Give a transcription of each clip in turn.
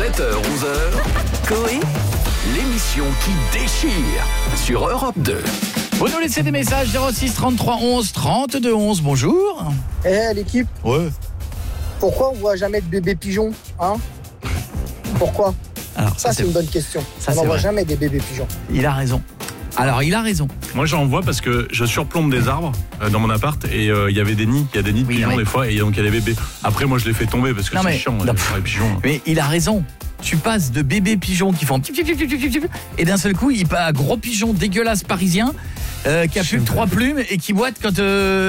7h-11h, Coé, l'émission qui déchire sur Europe 2. Vous nous laissez des messages 06 33 11 32 11. Bonjour. L'équipe, Ouais. pourquoi on voit jamais de bébés pigeons, hein? Pourquoi? Alors Ça, c'est une bonne question. Ça, On c'est n'en voit vrai. jamais des bébés pigeons. Il a raison. Alors, il a raison. Moi j'en vois parce que je surplombe des arbres dans mon appart et il y avait des nids, il y a des nids de Oui, pigeons oui. des fois et donc il y a des bébés. Après moi je les fais tomber parce que Non, c'est mais- chiant non, les pigeons. Mais il a raison. Tu passes de bébés pigeons qui font et d'un seul coup, il passe à gros pigeon dégueulasse parisien qui a plus que 3 plumes et qui boite quand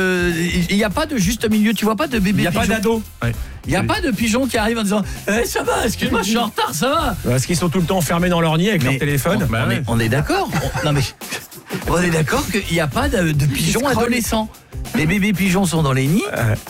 il n'y a pas de juste milieu. Tu vois pas de bébé Il n'y a pigeon. pas d'ado. Il n'y a pas de pigeon qui arrive en disant ça va, excuse-moi, je suis en retard, ça va. Parce qu'ils sont tout le temps enfermés dans leur nid avec leur téléphone. On est d'accord. Non mais on est d'accord qu'il n'y a pas de pigeons adolescents. Les bébés pigeons sont dans les nids.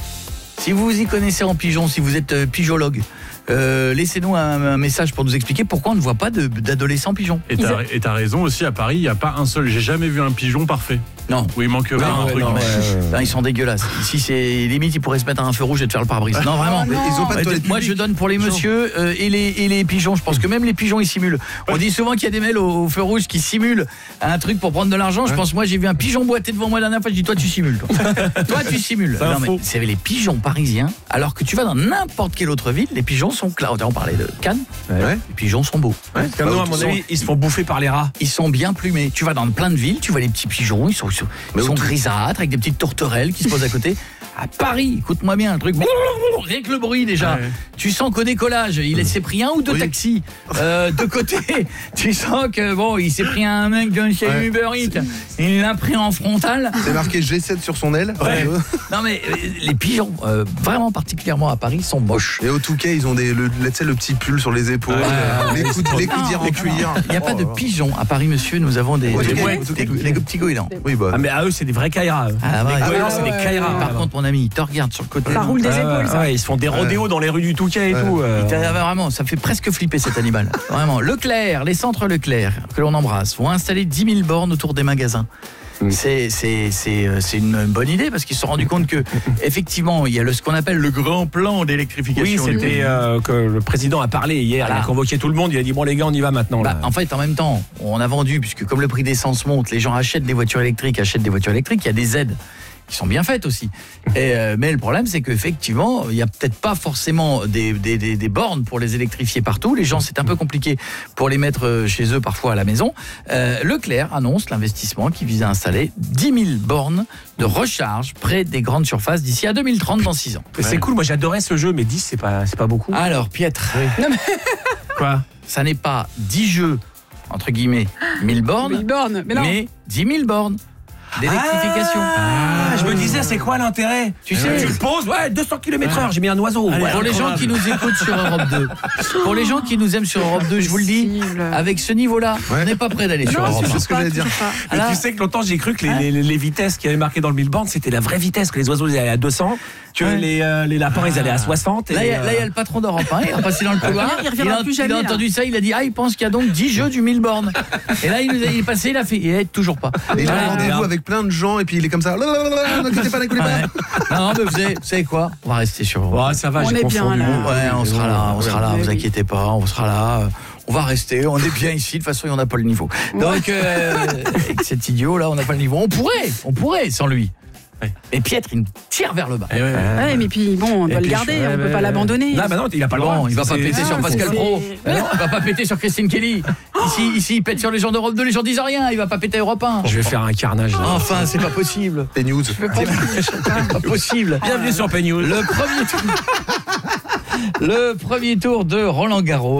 Si vous vous y connaissez en pigeons, si vous êtes pigeologue, laissez-nous un message pour nous expliquer pourquoi on ne voit pas d'adolescents pigeons. Et t'as raison aussi, à Paris il n'y a pas un seul, j'ai jamais vu un pigeon parfait. Non. Où il manquerait un truc. Non, ils sont dégueulasses. Ici, c'est limite, ils pourraient se mettre à un feu rouge et te faire le pare-brise. Non, vraiment. Ils ont pas de toilette Moi, publique. je donne pour les messieurs et les pigeons. Je pense que même les pigeons, ils simulent. On dit souvent qu'il y a des mails au feu rouge qui simulent un truc pour prendre de l'argent. Je pense, moi, j'ai vu un pigeon boiter devant moi la dernière fois. Je dis, toi, tu simules. Toi, tu simules. Non, mais c'est les pigeons parisiens. Alors que tu vas dans n'importe quelle autre ville, les pigeons sont clairs. On parlait de Cannes. Ouais. Les pigeons sont beaux. Comme nous, à mon avis, ils se font bouffer par les rats. Ils sont bien plumés. Tu vas dans plein de villes, tu vois les petits pigeons, ils sont grisâtres avec des petites tourterelles qui se posent à côté. À Paris, écoute-moi bien, le truc, rien que le bruit déjà. Ouais. Tu sens qu'au décollage, il s'est pris un ou deux taxis de côté. Tu sens que bon, il s'est pris un mec d'un chez Uber Eats. Il l'a pris en frontal. C'est marqué G7 sur son aile. Non mais les pigeons, vraiment particulièrement à Paris, sont moches. Et au Touquet, ils ont le petit pull sur les épaules, les coudières en cuir. Il n'y a pas de pigeons à Paris, monsieur. Nous avons des petits goélands. Oui, bah. Ah mais à eux c'est des vrais caïras. Ah, Les ouais. goélands c'est des caïras. Par contre, mon ami, il te regarde sur le côté. Ça roule des épaules, ça. Ils se font des rodéos dans les rues du Touquet et tout. Vraiment, ça fait presque flipper cet animal. Vraiment. Leclerc, les centres Leclerc, que l'on embrasse, vont installer 10 000 bornes autour des magasins. C'est une bonne idée parce qu'ils se sont rendus compte que effectivement il y a ce qu'on appelle le grand plan d'électrification. Oui, c'était que le président a parlé hier, Voilà. il a convoqué tout le monde, il a dit bon les gars on y va maintenant. Là. En fait, en même temps, on a vendu, puisque comme le prix d'essence monte, les gens achètent des voitures électriques, il y a des aides qui sont bien faites aussi. Mais le problème, c'est qu'effectivement, il n'y a peut-être pas forcément des bornes pour les électrifier partout. Les gens, c'est un peu compliqué pour les mettre chez eux, parfois à la maison. Leclerc annonce l'investissement qui vise à installer 10 000 bornes de recharge près des grandes surfaces d'ici à 2030, dans 6 ans. C'est cool, moi j'adorais ce jeu, mais 10 c'est pas beaucoup. Alors, Pietre, Quoi? ça n'est pas 10 jeux, entre guillemets, 1000 bornes, 1000 bornes, mais non. mais 10 000 bornes d'électrification. Je me disais c'est quoi l'intérêt? Tu sais, Tu le poses, 200 km/h, j'ai mis un oiseau. Allez, pour les gens qui nous écoutent sur Europe 2, pour les gens qui nous aiment sur Europe 2, je vous le dis, avec ce niveau-là, on n'est pas prêt d'aller sur Europe 1. C'est ce que j'allais dire. Mais Alors, tu sais que longtemps j'ai cru que les vitesses qui avaient marqué dans le 1000 bornes c'était la vraie vitesse, que les oiseaux ils allaient à 200, que les lapins ils allaient à 60. Là, il y a le patron d'Europe 1, il est passé dans le couloir, Il reviendra plus jamais, il a là. entendu ça, il a dit, il pense qu'il y a donc 10 jeux du 1000 bornes. Et là, il est passé, il a fait, et toujours pas. Et il a Voilà. rendez-vous avec plein de gens et puis il est comme ça. N'inquiétez pas, n'inquiétez Ouais. pas. Non, mais vous savez quoi? On va rester sur Europe 1. Ouais, ça va, On j'ai est bien, confondu. là. Ouais, on sera là, Mais vous oui. inquiétez pas, on sera là. On va rester, on est bien ici, de toute façon, on n'a pas le niveau. Donc, avec cet idiot là, on n'a pas le niveau. On pourrait sans lui. Mais Pietre, il me tire vers le bas. Ouais, mais puis bon, on doit le garder, on peut pas l'abandonner. Non, bah non, il a pas le droit. Bon, il va pas péter sur Pascal Pro. Non, il va pas péter sur Christine Kelly. Ici, il pète sur les gens d'Europe 2, les gens disent rien. Il va pas péter Europe 1. Je vais faire un carnage. Enfin, c'est pas possible. Les news. C'est pas possible. Bienvenue sur PNews. Le premier tour de Roland Garros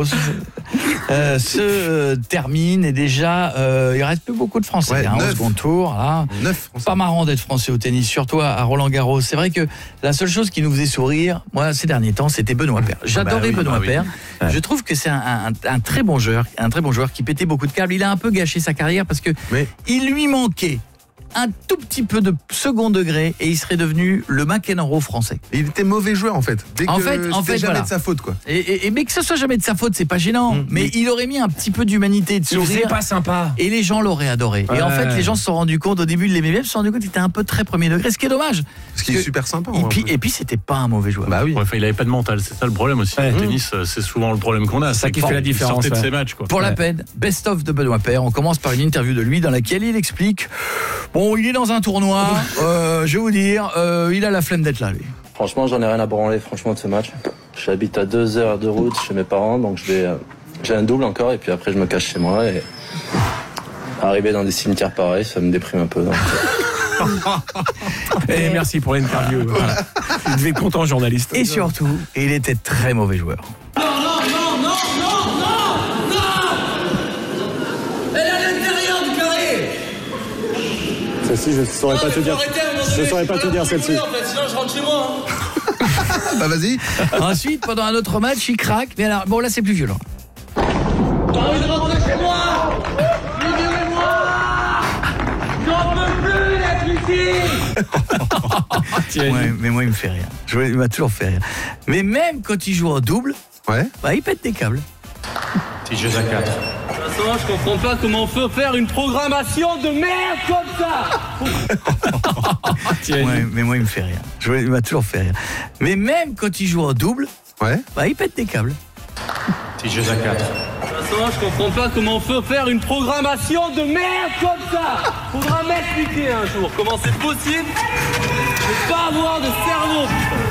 se termine et déjà il reste plus beaucoup de Français au 9. second tour là. 9. Pas marrant d'être Français au tennis, surtout à Roland Garros. C'est vrai que la seule chose qui nous faisait sourire, moi ces derniers temps, c'était Benoît Paire. J'adorais Benoît Paire. Je trouve que c'est un très bon joueur, qui pétait beaucoup de câbles. Il a un peu gâché sa carrière parce que il lui manquait un tout petit peu de second degré et il serait devenu le McEnroe français. Il était mauvais joueur en fait. En fait, c'était jamais voilà. de sa faute quoi. Et mais que ce soit jamais de sa faute, c'est pas gênant. Mais il aurait mis un petit peu d'humanité, de Il faisait sourire. pas sympa. Et les gens l'auraient adoré. Et en fait, les gens se sont rendus compte, au début, ils l'aimaient bien, ils se sont rendus compte qu'il était un peu très premier degré, ce qui est dommage. Parce qu'il est super sympa. Et puis, c'était pas un mauvais joueur. Bah oui. Ouais, enfin, il avait pas de mental, c'est ça le problème aussi. Ouais. Le tennis, c'est souvent le problème qu'on a. C'est ça qui fait la différence, Il sortait de ouais. ses matchs, quoi. Pour la peine, best of de Benoît Paire. On commence par une interview de lui dans laquelle il explique, bon, il est dans un tournoi, je vais vous dire, il a la flemme d'être là, lui. Franchement, j'en ai rien à branler, franchement, de ce match. J'habite à 2 heures de route chez mes parents, donc j'ai un double encore, et puis après, je me cache chez moi. Et arriver dans des cimetières pareils, ça me déprime un peu. Donc. Et merci pour l'interview. Voilà. Il devait être content, journaliste. Et surtout, il était très mauvais joueur. Elle est à l'intérieur du carré. Celle-ci, je ne saurais pas te dire. Je ne saurais pas te dire celle-ci. En fait, sinon je rentre chez moi. Bah vas-y. Ensuite, pendant un autre match, il craque. Mais alors, bon, là, c'est plus violent. J'ai envie de rentrer chez moi. Libérez-moi. J'en peux plus d'être ici. Ouais, mais moi, il me fait rire. Il m'a toujours fait rire. Mais même quand il joue en double, bah, il pète des câbles. Si je à 4. De toute façon, je comprends pas comment on peut faire une programmation de merde comme ça. Ouais, mais moi, il me fait rire. Il m'a toujours fait rire. Mais même quand il joue en double, bah, il pète des câbles. Si je à 4. De toute façon, je comprends pas comment on peut faire une programmation de merde comme ça. Faudra m'expliquer un jour comment c'est possible de pas avoir de cerveau.